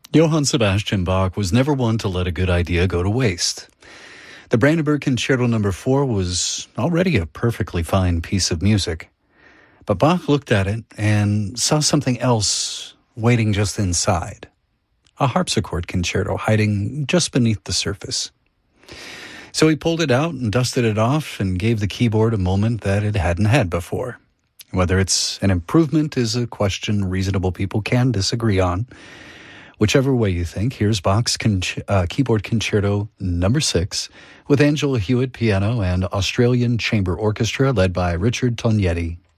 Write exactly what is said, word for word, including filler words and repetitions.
Johann Sebastian Bach was never one to let a good idea go to waste. The Brandenburg Concerto number four was already a perfectly fine piece of music. But Bach looked at it and saw something else waiting just inside. A harpsichord concerto hiding just beneath the surface. So he pulled it out and dusted it off and gave the keyboard a moment that it hadn't had before. Whether it's an improvement is a question reasonable people can disagree on. Whichever way you think, here's Bach's con- uh, Keyboard Concerto number six with Angela Hewitt piano and Australian Chamber Orchestra led by Richard Tognetti.